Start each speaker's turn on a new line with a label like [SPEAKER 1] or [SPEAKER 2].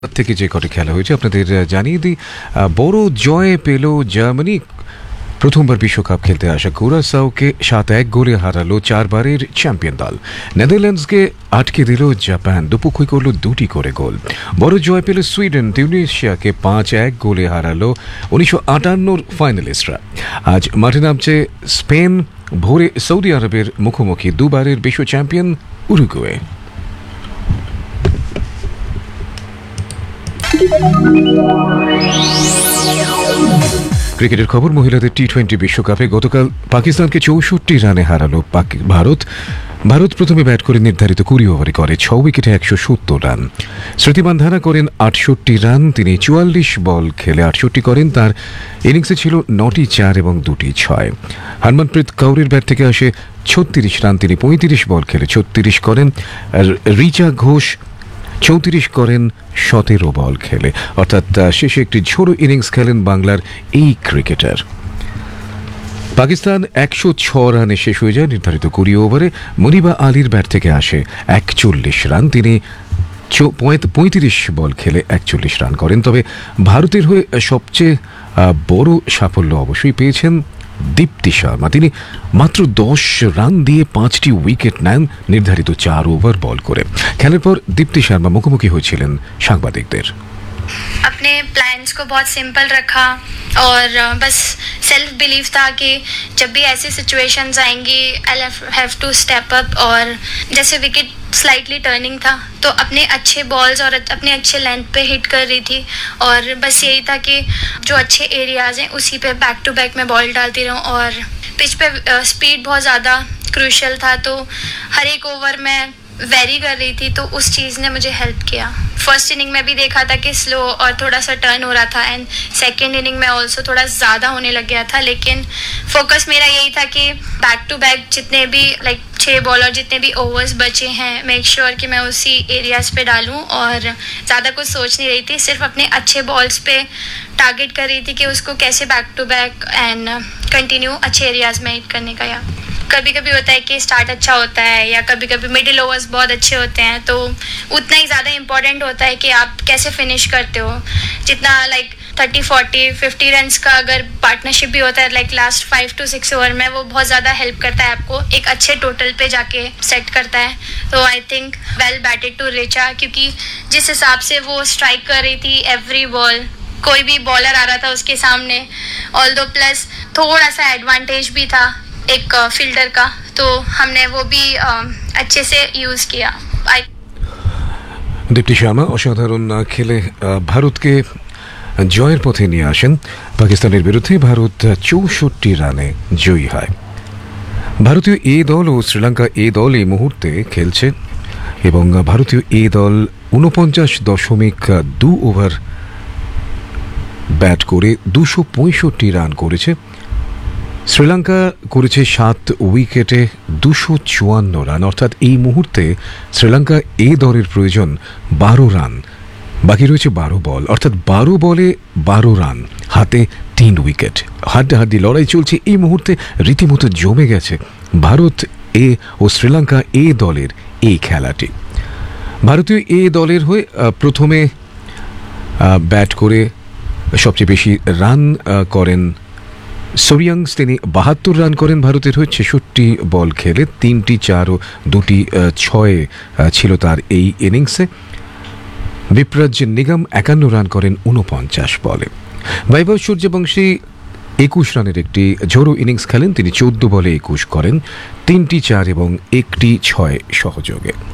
[SPEAKER 1] থেকে যে কটি খেলা হয়েছে আপনাদের জানিয়ে দিই। বড় জয় পেল জার্মানি। প্রথমবার বিশ্বকাপ খেলতে আসা কুরাসাওকে 7-1 গোলে হারালো চারবারের চ্যাম্পিয়ন দল। নেদারল্যান্ডসকে আটকে দিল জাপান, দুপক্ষই করল দুটি করে গোল। বড় জয় পেল সুইডেন, তিউনিশিয়াকে 5-1 গোলে হারালো 1958 ফাইনালিস্টরা। আজ মাঠে নামছে স্পেন, ভোরে সৌদি আরবের মুখোমুখি দুবারের বিশ্ব চ্যাম্পিয়ন উরুগুয়ে। ক্রিকেটের খবর। মহিলাদের টি-20 বিশ্বকাপে গতকাল পাকিস্তানকে 64 রানে হারালো ভারত প্রথমে ব্যাট করে নির্ধারিত 20 ওভারে করে 6 উইকেটে 170 রান। স্মৃতি মান্ধানা করেন 68 রান। তিনি 44 বল খেলে 68 করেন। তার ইনিংসে ছিল 9টি 4 এবং 2টি 6। হরমনপ্রীত কৌরের ব্যাট থেকে আসে 36 রান। তিনি 35 বল খেলে 36 করেন। আর রিচা ঘোষ 34 করেন 17 বল খেলে। অর্থাৎ শেষে একটি ঝোড়ো ইনিংস খেলেন বাংলার এই ক্রিকেটার। পাকিস্তান 106 রানে শেষ হয়ে যায় নির্ধারিত 20 ওভারে। মুনিবা আলীর ব্যাট থেকে আসে 41 রান। তিনি 35 বল খেলে 41 রান করেন। তবে ভারতের হয়ে সবচেয়ে বড় সাফল্য অবশ্যই পেয়েছেন দীপ্তি শর্মা। তিনি মাত্র 10 রান দিয়ে 5টি উইকেট নেন নির্ধারিত 4 ওভার বল করে। খেলার পর দীপ্তি শর্মা মুখোমুখি হয়েছিলেন সাংবাদিকদের।
[SPEAKER 2] अपने प्लान्स को बहुत सिंपल रखा और बस सेल्फ बिलीव था कि जब भी ऐसी सिचुएशंस आएंगी I have to step up. और जैसे विकेट स्लाइटली टर्निंग था तो अपने अच्छे बॉल्स और अपने अच्छे लेंथ पे हिट कर रही थी। और बस यही था कि जो अच्छे एरियाज हैं उसी पे बैक टू बैक मैं बॉल डालती रहूं। और पिच पे स्पीड बहुत ज़्यादा क्रूशियल था, तो हर एक ओवर में वेरी कर रही थी, तो उस चीज़ ने मुझे हेल्प किया। फर्स्ट इनिंग में भी देखा था कि स्लो और थोड़ा सा टर्न हो रहा था, एंड सेकेंड इनिंग में ऑल्सो थोड़ा ज़्यादा होने लग गया था। लेकिन फोकस मेरा यही था कि बैक टू बैक जितने भी 6 बॉल और जितने भी ओवर्स बचे हैं मेक श्योर कि मैं उसी एरियाज पे डालूं। और ज़्यादा कुछ सोच नहीं रही थी, सिर्फ अपने अच्छे बॉल्स पे टारगेट कर रही थी कि उसको कैसे back to back and continue अच्छे एरियाज में हिट करने का। या कभी कभी होता है कि स्टार्ट अच्छा होता है या कभी कभी मिडिल ओवर्स बहुत अच्छे होते हैं, तो उतना ही ज़्यादा इम्पोर्टेंट होता है कि आप कैसे फिनिश करते हो। जितना 30, 40, 50 रन्स का अगर पार्टनरशिप भी होता है लास्ट 5 to 6 ओवर में, वो बहुत ज़्यादा हेल्प करता है आपको एक अच्छे टोटल पे जाके सेट करता है। तो I think well batted to Richa, क्योंकि जिस हिसाब से वो स्ट्राइक कर रही थी एवरी बॉल, कोई भी बॉलर आ रहा था उसके सामने, ऑल्दो प्लस थोड़ा सा एडवांटेज भी था एक फील्डर का, तो हमने वो भी अच्छे से यूज़ किया।
[SPEAKER 1] দীপ্তি শর্মা অসাধারণ খেলে ভারতকে জয়ের পথে নিয়ে আসেন। পাকিস্তানের বিরুদ্ধে ভারত 64 রানে জয়ী হয়। ভারতীয় এ দল ও শ্রীলঙ্কা এ দল এই মুহূর্তে খেলছে এবং ভারতীয় এ দল 49.2 ওভার ব্যাট করে 265 রান করেছে। শ্রীলঙ্কা করেছে 7 উইকেটে 254 রান। অর্থাৎ এই মুহূর্তে শ্রীলঙ্কা এ দলের প্রয়োজন 12 রান। বাকি রয়েছে 12 বল, অর্থাৎ 12 বলে 12 রান, হাতে 3 উইকেট। হাড্ডাহাড্ডি লড়াই চলছে এই মুহূর্তে, রীতিমতো জমে গেছে ভারত এ ও শ্রীলঙ্কা এ দলের এই খেলাটি। ভারতীয় এ দলের হয়ে প্রথমে ব্যাট করে সবচেয়ে বেশি রান করেন সোরিয়াংস। তিনি 72 রান করেন ভারতের হয়ে 66 বল খেলে। 3টি 4 ও 2টি 6 ছিল তার এই ইনিংসে। বিপ্রাজ নিগম 51 রান করেন 49 বলে। বৈভব সূর্যবংশী 21 রানের একটি ঝোড়ো ইনিংস খেলেন। তিনি 14 বলে 21 করেন, 3টি 4 এবং 1টি 6 সহযোগে।